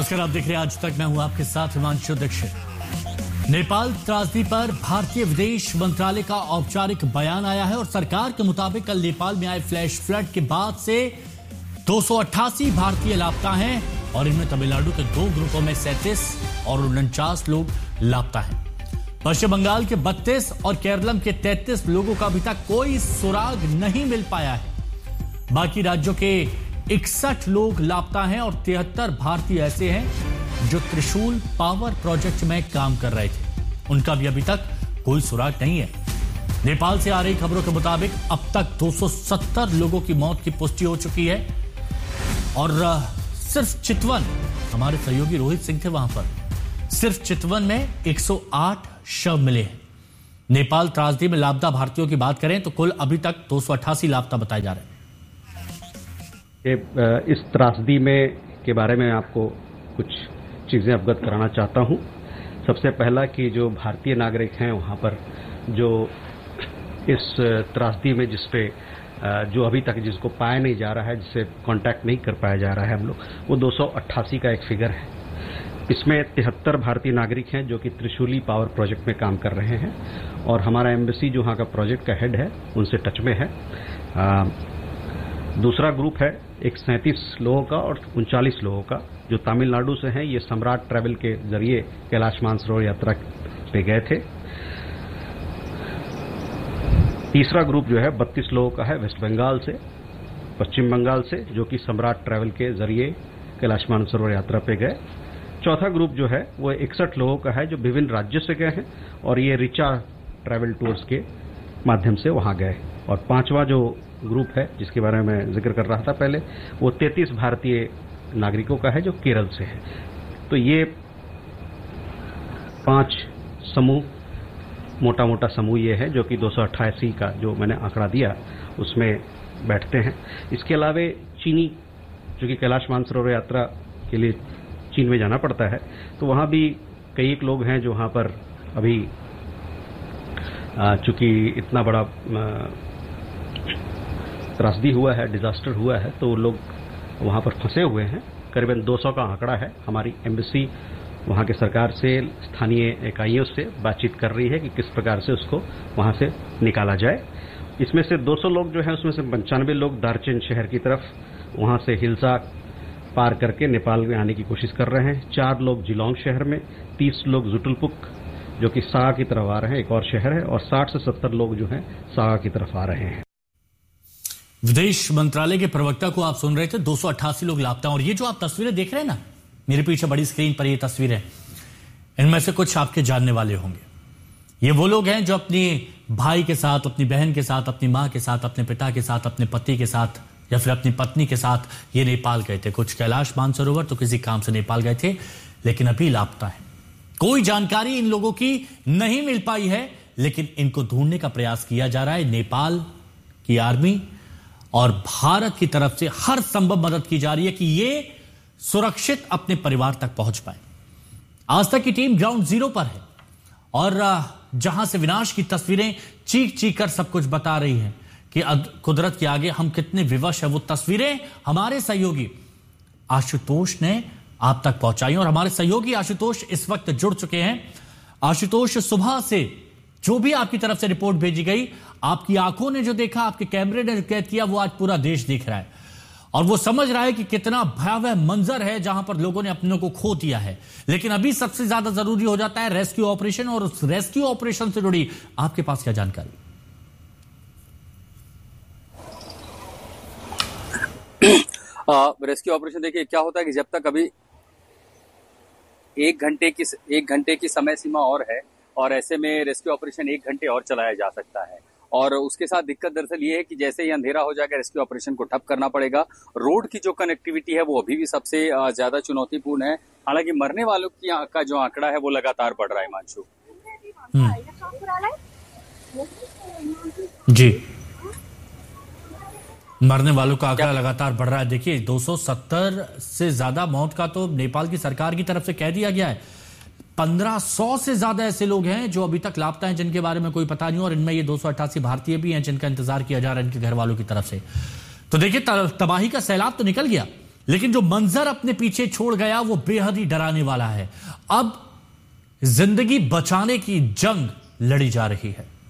नमस्कार, आप देख रहे हैं आज तक। मैं हूं आपके साथ हिमांशु दीक्षित। नेपाल त्रासदी पर भारतीय विदेश मंत्रालय का औपचारिक बयान आया है और सरकार के मुताबिक कल नेपाल में आए फ्लैश फ्लड के बाद से 288 भारतीय लापता हैं और इनमें तमिलनाडु के 2 ग्रुपों में 37 और 49 लोग लापता हैं। पश्चिम बंगाल के 32 और केरलम के 33 लोगों का अभी तक कोई सुराग नहीं मिल पाया है। बाकी राज्यों के 61 लोग लापता हैं और 73 भारतीय ऐसे हैं जो त्रिशूल पावर प्रोजेक्ट में काम कर रहे थे, उनका भी अभी तक कोई सुराग नहीं है। नेपाल से आ रही खबरों के मुताबिक अब तक 270 लोगों की मौत की पुष्टि हो चुकी है और सिर्फ चितवन, हमारे सहयोगी रोहित सिंह थे वहां पर, सिर्फ चितवन में 108 शव मिले हैं। नेपाल त्रासदी में लापता भारतीयों की बात करें तो कुल अभी तक 288 लापता बताए जा रहे हैं। इस त्रासदी में के बारे में आपको कुछ चीज़ें अवगत कराना चाहता हूं। सबसे पहला कि जो भारतीय नागरिक हैं वहां पर जो इस त्रासदी में जिसपे जो अभी तक जिसको पाया नहीं जा रहा है, जिससे कांटेक्ट नहीं कर पाया जा रहा है हम लोग, वो 288 का एक फिगर है। इसमें 73 भारतीय नागरिक हैं जो कि त्रिशूली पावर प्रोजेक्ट में काम कर रहे हैं और हमारा एम्बेसी जो वहाँ का प्रोजेक्ट का हेड है उनसे टच में है। दूसरा ग्रुप है एक 37 लोगों का और 39 लोगों का जो तमिलनाडु से हैं। ये सम्राट ट्रैवल के जरिए कैलाश मानसरोवर यात्रा पे गए थे। तीसरा ग्रुप जो है 32 लोगों का है वेस्ट बंगाल से, पश्चिम बंगाल से, जो कि सम्राट ट्रैवल के जरिए कैलाश मानसरोवर यात्रा पे गए। चौथा ग्रुप जो है वो 61 लोगों का है जो विभिन्न राज्यों से गए हैं और ये रिचा ट्रैवल टूर्स के माध्यम से वहां गए। और पांचवा जो ग्रुप है जिसके बारे में जिक्र कर रहा था पहले, वो 33 भारतीय नागरिकों का है जो केरल से है। तो ये 5 समूह, मोटा मोटा समूह ये है जो कि 288 का जो मैंने आंकड़ा दिया उसमें बैठते हैं। इसके अलावा चीनी, जो कि कैलाश मानसरोवर यात्रा के लिए चीन में जाना पड़ता है, तो वहाँ भी कई एक लोग हैं जो वहाँ पर अभी चूंकि इतना बड़ा त्रासदी हुआ है, डिजास्टर हुआ है, तो लोग वहाँ पर फंसे हुए हैं। करीबन 200 का आंकड़ा है। हमारी एम्बेसी वहाँ के सरकार से, स्थानीय इकाइयों से बातचीत कर रही है कि किस प्रकार से उसको वहाँ से निकाला जाए। इसमें से 200 लोग जो हैं उसमें से 95 लोग दार्चेन शहर की तरफ वहाँ से हिल्सा पार करके नेपाल में आने की कोशिश कर रहे हैं। 4 लोग जिलोंग शहर में, 30 लोग जुटुलपुक जो कि सागा की तरफ आ रहे हैं, एक और शहर है, और 60 से 70 लोग जो हैं सागा की तरफ आ रहे हैं। विदेश मंत्रालय के प्रवक्ता को आप सुन रहे थे। 288 लोग लापता हैं और ये जो आप तस्वीरें देख रहे हैं ना, मेरे पीछे बड़ी स्क्रीन पर ये तस्वीरें, इनमें से कुछ आपके जानने वाले होंगे। ये वो लोग हैं जो अपने भाई के साथ, अपनी बहन के साथ, अपनी मां के साथ, अपने पिता के साथ, अपने पति के साथ या फिर अपनी पत्नी के साथ ये नेपाल गए थे। कुछ कैलाश मानसरोवर तो किसी काम से नेपाल गए थे, लेकिन अभी लापता है। कोई जानकारी इन लोगों की नहीं मिल पाई है, लेकिन इनको ढूंढने का प्रयास किया जा रहा है। नेपाल की आर्मी और भारत की तरफ से हर संभव मदद की जा रही है कि ये सुरक्षित अपने परिवार तक पहुंच पाए। आज तक की टीम ग्राउंड जीरो पर है और जहां से विनाश की तस्वीरें चीख चीख कर सब कुछ बता रही हैं कि कुदरत के आगे हम कितने विवश हैं। वो तस्वीरें हमारे सहयोगी आशुतोष ने आप तक पहुंचाई और हमारे सहयोगी आशुतोष इस वक्त जुड़ चुके हैं। आशुतोष, सुबह से जो भी आपकी तरफ से रिपोर्ट भेजी गई, आपकी आंखों ने जो देखा, आपके कैमरे ने जो कैद किया, वो आज पूरा देश देख रहा है और वो समझ रहा है कि कितना भयावह मंजर है जहां पर लोगों ने अपनों को खो दिया है। लेकिन अभी सबसे ज्यादा जरूरी हो जाता है रेस्क्यू ऑपरेशन, और उस रेस्क्यू ऑपरेशन से जुड़ी आपके पास क्या जानकारी? रेस्क्यू ऑपरेशन देखिए क्या होता है कि जब तक अभी एक घंटे की समय सीमा और है और ऐसे में रेस्क्यू ऑपरेशन 1 घंटे और चलाया जा सकता है। और उसके साथ दिक्कत दरअसल ये है कि जैसे ही अंधेरा हो जाएगा रेस्क्यू ऑपरेशन को ठप करना पड़ेगा। रोड की जो कनेक्टिविटी है वो अभी भी सबसे ज्यादा चुनौतीपूर्ण है। हालांकि मरने वालों का जो आंकड़ा है वो लगातार बढ़ रहा है। हिमांशु जी, मरने वालों का आंकड़ा लगातार बढ़ रहा है। देखिए 270 से ज्यादा मौत का तो नेपाल की सरकार की तरफ से कह दिया गया है। 1500 से ज्यादा ऐसे लोग हैं जो अभी तक लापता हैं, जिनके बारे में कोई पता नहीं, और इनमें ये 288 भारतीय भी हैं जिनका इंतजार किया जा रहा है इनके घर वालों की तरफ से। तो देखिए तबाही का सैलाब तो निकल गया, लेकिन जो मंजर अपने पीछे छोड़ गया वो बेहद ही डराने वाला है। अब जिंदगी बचाने की जंग लड़ी जा रही है।